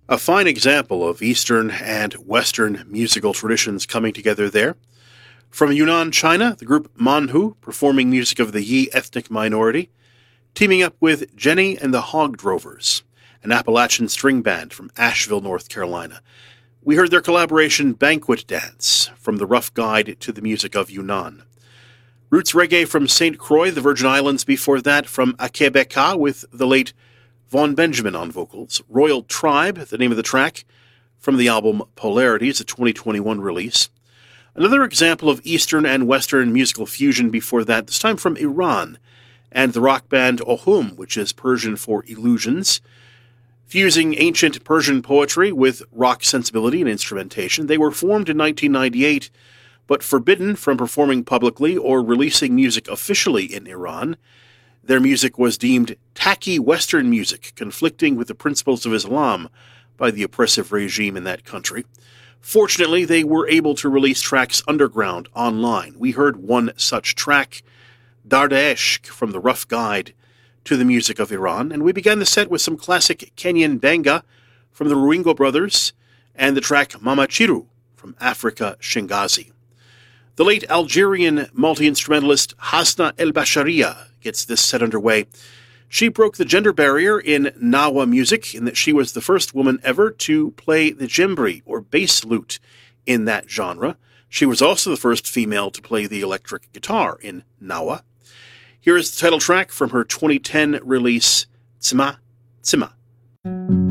A fine example of Eastern and Western musical traditions coming together there. From Yunnan, China, the group Manhu, performing music of the Yi ethnic minority, teaming up with Jenny and the Hog Drovers, an Appalachian string band from Asheville, North Carolina. We heard their collaboration Banquet Dance from the Rough Guide to the Music of Yunnan. Roots reggae from St. Croix, the Virgin Islands, before that from Akebeka with the late Vaughn Benjamin on vocals. Royal Tribe, the name of the track, from the album Polarities, a 2021 release. Another example of Eastern and Western musical fusion before that, this time from Iran, and the rock band Ohum, which is Persian for illusions. Fusing ancient Persian poetry with rock sensibility and instrumentation, they were formed in 1998, but forbidden from performing publicly or releasing music officially in Iran. Their music was deemed tacky Western music, conflicting with the principles of Islam by the oppressive regime in that country. Fortunately, they were able to release tracks underground online. We heard one such track, Dardaeshk, from the Rough Guide to the Music of Iran, and we began the set with some classic Kenyan benga from the Ruingo Brothers and the track Mama Chiru from Africa Shingazi. The late Algerian multi-instrumentalist Hasna El Basharia gets this set underway. She broke the gender barrier in Nawa music in that she was the first woman ever to play the djembri, or bass lute, in that genre. She was also the first female to play the electric guitar in Nawa. Here is the title track from her 2010 release, Tsima Tsima.